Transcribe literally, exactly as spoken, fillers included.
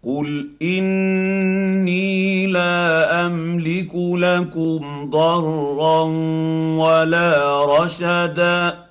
قل اني لا املك لكم ضرا ولا رشدا